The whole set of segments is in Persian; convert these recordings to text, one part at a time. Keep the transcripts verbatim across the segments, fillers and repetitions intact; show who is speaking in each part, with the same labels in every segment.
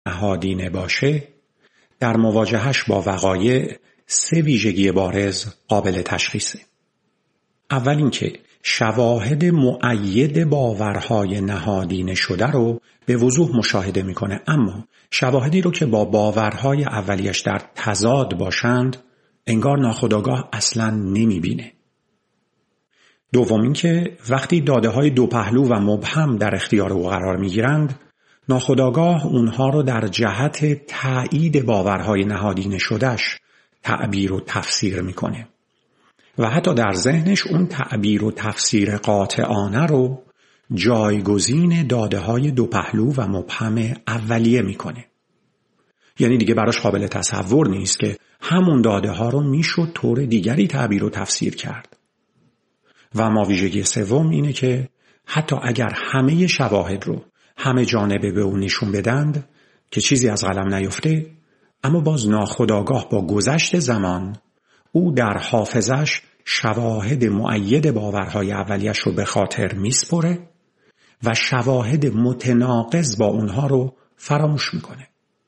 Speaker 1: نهادینه باشه، در مواجهش با وقایع سه ویژگی بارز قابل تشخیصه. اول اینکه شواهد مؤید باورهای نهادینه شده رو به وضوح مشاهده میکنه، اما شواهدی رو که با باورهای اولیش در تضاد باشند انگار ناخودآگاه اصلاً نمیبینه. دوم اینکه وقتی داده‌های دو پهلو و مبهم در اختیار او قرار میگیرند، ناخودآگاه اونها رو در جهت تأیید باورهای نهادینه شدهش تعبیر و تفسیر میکنه و حتی در ذهنش اون تعبیر و تفسیر قاطعانه رو جایگزین داده‌های دو پهلو و مبهم اولیه میکنه. یعنی دیگه براش قابل تصور نیست که همون داده‌ها رو میشد طور دیگری تعبیر و تفسیر کرد. و اما ویژگی سوم اینه که حتی اگر همه شواهد رو همه جانبه به اون نشون بدند که چیزی از قلم نیفته، اما باز ناخودآگاه با گذشت زمان او در حافظش شواهد مؤید باورهای اولیش رو به خاطر میسپره و شواهد متناقض با اونها رو فراموش میکنه.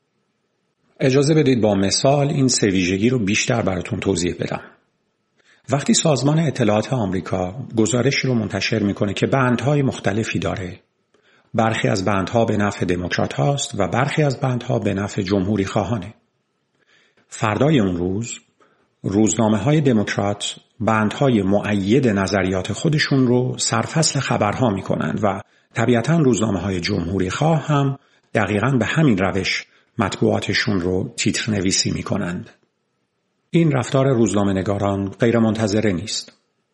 Speaker 1: اجازه بدید با مثال این سه ویژگی رو بیشتر براتون توضیح بدم. وقتی سازمان اطلاعات آمریکا گزارشی رو منتشر میکنه که بندهای مختلفی داره، برخی از بندها به نفع دموکرات هاست و برخی از بندها به نفع جمهوری خواهانه. فردای اون روز روزنامه های دموکرات بندهای مؤید نظریات خودشون رو سرفصل خبرها میکنن و طبیعتاً روزنامه های جمهوری خواه هم دقیقاً به همین روش مطبوعاتشون رو تیتر نویسی میکنند. این رفتار روزنامه نگاران غیر منتظره نیست.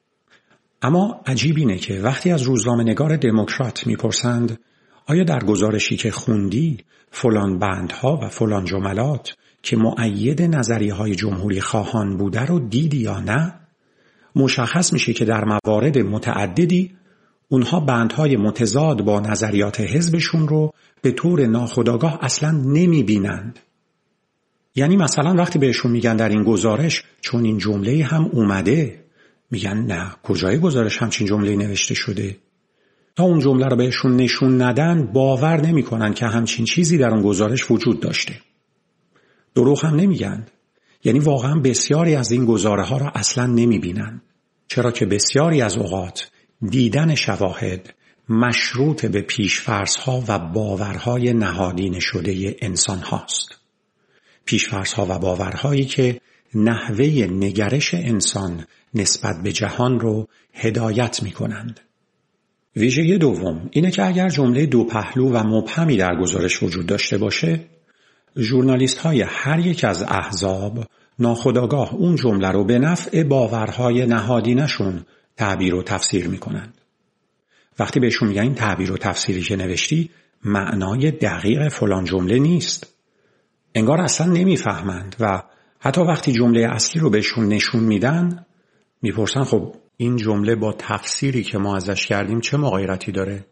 Speaker 1: اما عجیب اینه که وقتی از روزنامه نگار دموکرات میپرسند آیا در گزارشی که خوندی فلان بندها و فلان جملات که مؤید نظریه های جمهوری خواهان بوده رو دیدی یا نه، مشخص میشه که در موارد متعددی اونها بندهای متضاد با نظریات حزبشون رو به طور ناخودآگاه اصلاً نمیبینند. یعنی مثلا وقتی بهشون میگن در این گزارش چون این جمله هم اومده، میگن نه، کجای گزارش همچین جمله نوشته شده؟ تا اون جمله رو بهشون نشون ندن باور نمیکنن که همچین چیزی در اون گزارش وجود داشته. دروغ هم نمیگن. یعنی واقعا بسیاری از این گزاره ها را اصلا نمیبینن، چرا که بسیاری از اوقات دیدن شواهد مشروط به پیش‌فرض ها و باورهای نهادینه شده انسان هاست. پیش‌فرض ها و باورهایی که نحوه نگرش انسان نسبت به جهان رو هدایت می کنند. ویژگی دوم اینه که اگر جمله دو پهلو و مبهمی در گزارش وجود داشته باشه، ژورنالیست های هر یک از احزاب ناخودآگاه اون جمله رو به نفع باورهای نهادینشون تعبیر و تفسیر می کنند. وقتی بهشون میگن این تعبیر و تفسیری که نوشتی معنای دقیق فلان جمله نیست، انگار اصلا نمیفهمند و حتی وقتی جمله اصلی رو بهشون نشون میدن میپرسن خب این جمله با تفسیری که ما ازش کردیم چه مغایرتی داره؟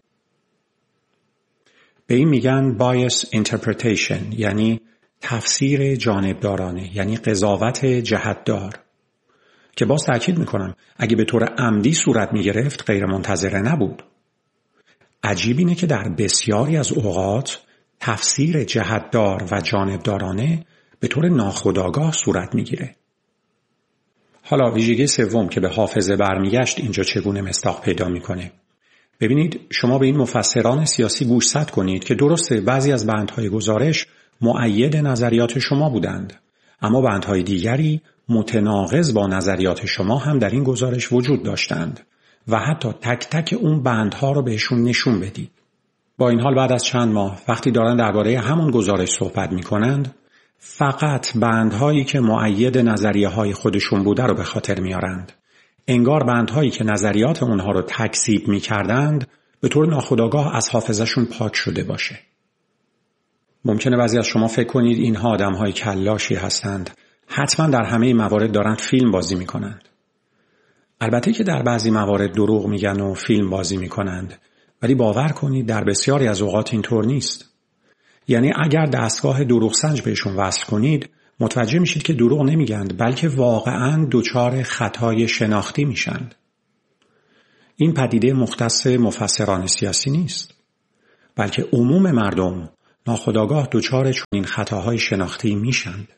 Speaker 1: به این میگن bias interpretation، یعنی تفسیر جانبدارانه، یعنی قضاوت جهتدار، که باز تأکید میکنم اگه به طور عمدی صورت میگرفت غیر منتظره نبود. عجیب اینه که در بسیاری از اوقات تفسیر جهتدار و جانبدارانه به طور ناخودآگاه صورت میگیره. حالا ویژگی سوم که به حافظه برمیگشت اینجا چگونه مصداق پیدا میکنه؟ ببینید، شما به این مفسران سیاسی گوشزد کنید که درسته بعضی از بندهای گزارش مؤید نظریات شما بودند، اما بندهای دیگری متناقض با نظریات شما هم در این گزارش وجود داشتند و حتی تک تک اون بندها رو بهشون نشون بدید. با این حال بعد از چند ماه وقتی دارن درباره همون گزارش صحبت میکنند، فقط بندهایی که مؤید نظریه های خودشون بوده رو به خاطر میارند. انگار بندهایی که نظریات اونها رو تکذیب میکردند به طور ناخودآگاه از حافظشون پاک شده باشه. ممکنه بعضی از شما فکر کنید اینها آدم‌های کلاشی هستند، حتما در همه موارد دارن فیلم بازی میکنند. البته که در بعضی موارد دروغ میگن و فیلم بازی میکنند، ولی باور کنید در بسیاری از اوقات اینطور نیست. یعنی اگر دستگاه دروغ سنج بهشون وصل کنید متوجه میشید که دروغ نمیگند، بلکه واقعاً دچار خطای شناختی میشند. این پدیده مختص مفسران سیاسی نیست، بلکه عموم مردم ناخودآگاه دچار چنین خطاهای شناختی میشند.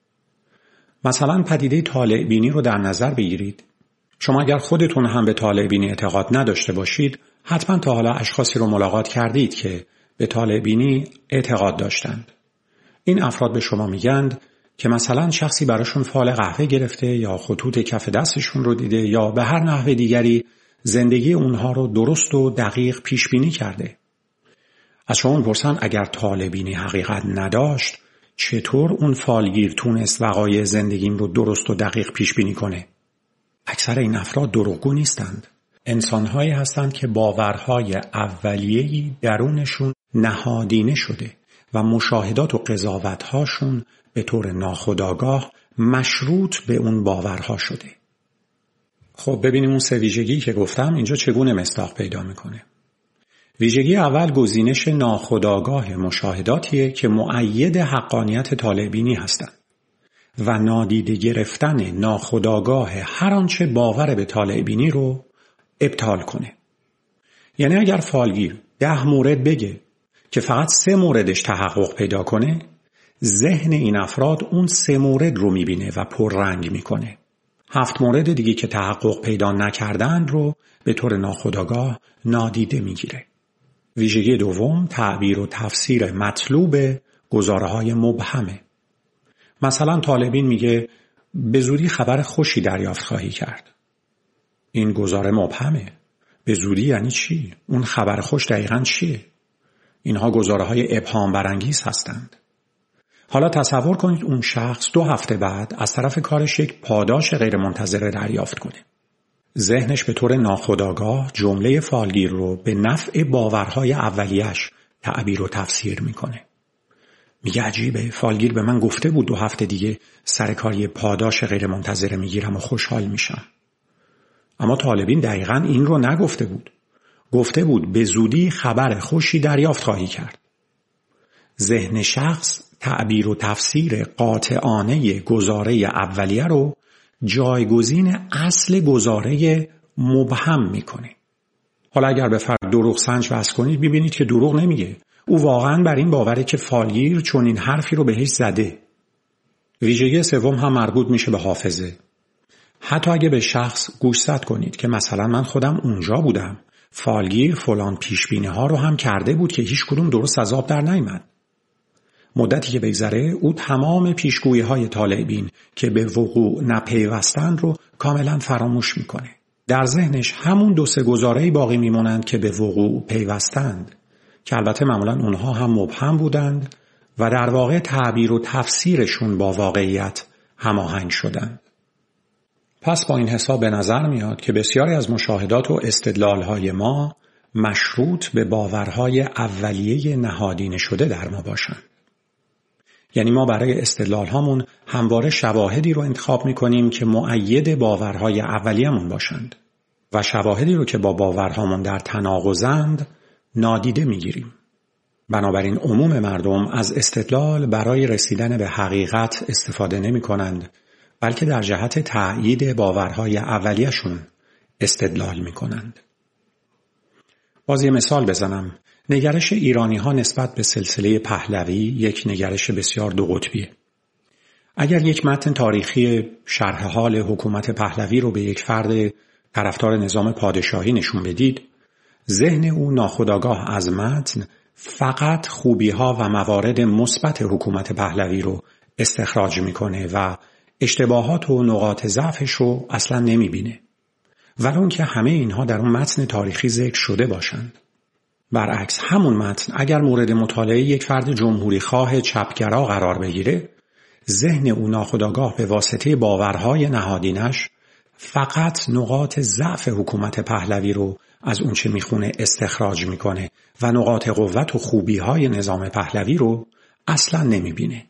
Speaker 1: مثلا پدیده طالع بینی رو در نظر بگیرید. شما اگر خودتون هم به طالع بینی اعتقاد نداشته باشید، حتما تا حالا اشخاصی رو ملاقات کردید که به طالع بینی اعتقاد داشتند. این افراد به شما میگند که مثلا شخصی براشون فال قهوه گرفته یا خطوط کف دستشون رو دیده یا به هر نحو دیگری زندگی اونها رو درست و دقیق پیش بینی کرده. از شما میپرسن اگر طالع بینی حقیقت نداشت، چطور اون فالگیر تونست وقایع زندگیم رو درست و دقیق پیش بینی کنه؟ اکثر این افراد دروغگو نیستند. انسانهایی هستند که باورهای اولیه‌ای درونشون نهادینه شده و مشاهدات و قضاوت‌هاشون به طور ناخودآگاه مشروط به اون باورها شده. خب ببینیم اون سه ویژگی که گفتم اینجا چگونه مصداق پیدا میکنه. ویژگی اول گزینش ناخودآگاه مشاهداتیه که مؤید حقانیت طالع بینی هستند و نادیده گرفتن ناخودآگاه هر آنچه باور به طالع بینی رو ابطال کنه. یعنی اگر فالگیر ده مورد بگه که فقط سه موردش تحقق پیدا کنه، ذهن این افراد اون سه مورد رو میبینه و پررنگ میکنه. هفت مورد دیگه که تحقق پیدا نکردن رو به طور ناخودآگاه نادیده میگیره. ویژگی دوم تعبیر و تفسیر مطلوب گزاره‌های مبهمه. مثلا طالبین میگه به زودی خبر خوشی دریافت خواهی کرد. این گزاره مبهمه. به زودی یعنی چی؟ اون خبر خوش دقیقاً چیه؟ اینها گزاره‌های ابهام برانگیز هستند. حالا تصور کنید اون شخص دو هفته بعد از طرف کارش یک پاداش غیرمنتظره دریافت کنه. ذهنش به طور ناخودآگاه جمله فالگیر رو به نفع باورهای اولیش تعبیر و تفسیر میکنه. میگه عجیبه، فالگیر به من گفته بود دو هفته دیگه سر کار یه پاداش غیرمنتظره میگیرم و خوشحال میشم. اما طالبین دقیقاً این رو نگفته بود. گفته بود به زودی خبر خوشی دریافت خواهی کرد. ذهن شخص تعبیر و تفسیر قاطعانه گزاره اولیه رو جایگزین اصل گزاره مبهم میکنه. حالا اگر به فرد دروغ سنج بس کنید ببینید که دروغ نمیگه. او واقعاً بر این باوره که فالگیر چون این حرفی رو بهش زده. ویژگی سوم هم مربوط میشه به حافظه. حتی اگه به شخص گوشزد کنید که مثلا من خودم اونجا بودم، فالگیر فلان پیشبینی ها رو هم کرده بود که هیچ کدوم درست از آب در نیامد. مدتی که بگذره او تمام پیشگویی های طالع بین که به وقوع نپیوستند رو کاملا فراموش میکنه. در ذهنش همون دو سه گزاره‌ای باقی میمونند که به وقوع پیوستند، که البته معمولا اونها هم مبهم بودند و در واقع تعبیر و تفسیرشون با واقعیت هماهنگ شدند. پس با این حساب به نظر میاد که بسیاری از مشاهدات و استدلال‌های ما مشروط به باورهای اولیه نهادینه شده در ما باشند. یعنی ما برای استدلال هامون همواره شواهدی رو انتخاب میکنیم که مؤید باورهای اولیه‌مون باشند و شواهدی رو که با باورهامون در تناقضند نادیده میگیریم. بنابراین عموم مردم از استدلال برای رسیدن به حقیقت استفاده نمی کنند، بلکه در جهت تأیید باورهای اولیه‌شون استدلال می کنند. باز یه مثال بزنم. نگرش ایرانی ها نسبت به سلسله پهلوی یک نگرش بسیار دو قطبیه. اگر یک متن تاریخی شرح حال حکومت پهلوی رو به یک فرد طرفدار نظام پادشاهی نشون بدید، ذهن او ناخودآگاه از متن فقط خوبی ها و موارد مثبت حکومت پهلوی رو استخراج میکنه و اشتباهات و نقاط ضعفش رو اصلا نمیبینه، ولو که همه اینها در اون متن تاریخی ذکر شده باشند. برعکس همون متن اگر مورد مطالعه یک فرد جمهوری خواه چپگرا قرار بگیره، ذهن او ناخودآگاه به واسطه باورهای نهادینش فقط نقاط ضعف حکومت پهلوی رو از اون چه میخونه استخراج میکنه و نقاط قوت و خوبیهای نظام پهلوی رو اصلا نمیبینه.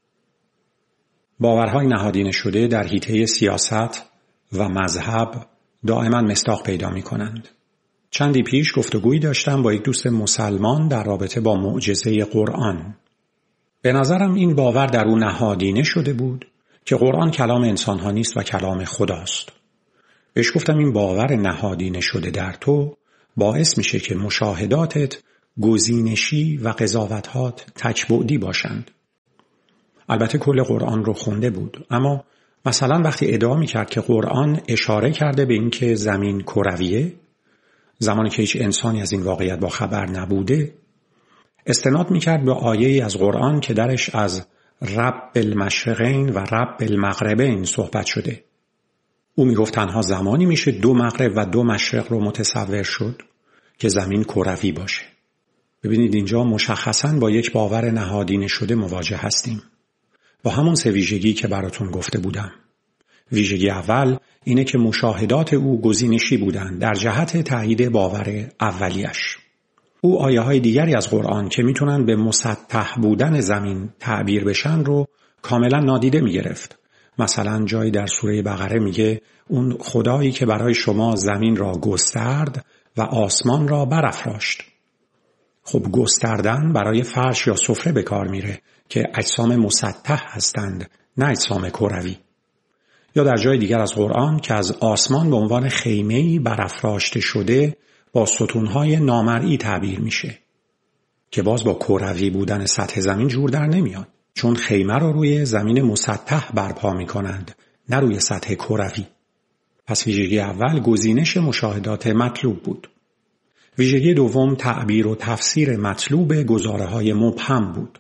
Speaker 1: باورهای نهادینه شده در حیطه سیاست و مذهب دائما مصداق پیدا میکنند. چندی پیش گفتگویی داشتم با یک دوست مسلمان در رابطه با معجزه قرآن. به نظرم این باور در او نهادینه شده بود که قرآن کلام انسانها نیست و کلام خداست. بهش گفتم این باور نهادینه شده در تو باعث میشه که مشاهداتت گزینشی و قضاوت‌هات تک‌بعدی باشند. البته کل قرآن رو خونده بود، اما مثلا وقتی ادعا می‌کرد که قرآن اشاره کرده به اینکه زمین کرویه، زمانی که هیچ انسانی از این واقعیت با خبر نبوده، استناد می‌کرد به آیه‌ای از قرآن که درش از رب المشرقین و رب المغربین صحبت شده. او میگفت تنها زمانی میشه دو مغرب و دو مشرق رو متصور شد که زمین کروی باشه. ببینید اینجا مشخصاً با یک باور نهادینه شده مواجه هستیم. با همون سه ویژگی که براتون گفته بودم. ویژگی اول اینه که مشاهدات او گزینشی بودن در جهت تایید باور اولیش. او آیه های دیگری از قرآن که میتونن به مسطح بودن زمین تعبیر بشن رو کاملا نادیده میگرفت. مثلا جایی در سوره بقره میگه اون خدایی که برای شما زمین را گسترد و آسمان را برافراشت. خب گستردن برای فرش یا سفره به کار میره که اجسام مسطح هستند، نه اجسام کروی. یا در جای دیگر از قرآن که از آسمان به عنوان خیمه‌ای برافراشته شده با ستونهای نامرئی تعبیر میشه که باز با کروی بودن سطح زمین جور در نمیاد، چون خیمه رو روی زمین مسطح برپا میکنند، نه روی سطح کروی. پس ویژگی اول گزینش مشاهدات مطلوب بود. ویژگی دوم تعبیر و تفسیر مطلوب گزاره‌های مبهم بود.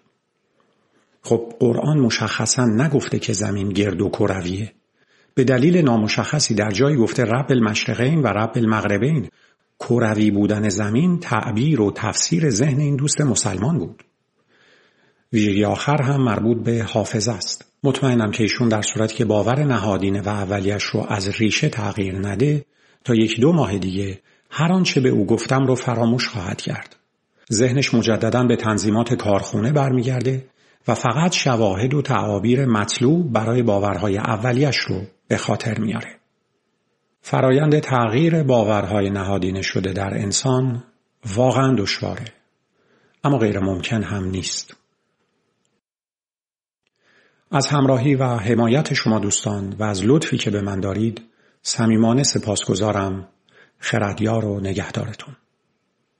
Speaker 1: خب قرآن مشخصاً نگفته که زمین گرد و کرویه. به دلیل نامشخصی در جایی گفته رب المشرقین و رب المغربین. کروی بودن زمین تعبیر و تفسیر ذهن این دوست مسلمان بود. ویژگی آخر هم مربوط به حافظه است. مطمئنم که ایشون در صورتی که باور نهادینه و اولیش رو از ریشه تغییر نده تا یک دو ماه دیگه هر آنچه به او گفتم رو فراموش خواهد کرد. ذهنش مجدداً به تنظیمات کارخونه برمیگرده و فقط شواهد و تعابیر مطلوب برای باورهای اولیش رو به خاطر میاره. فرایند تغییر باورهای نهادینه شده در انسان واقعاً دشواره، اما غیر ممکن هم نیست. از همراهی و حمایت شما دوستان و از لطفی که به من دارید صمیمانه سپاسگزارم. خردیار و نگهدارتون.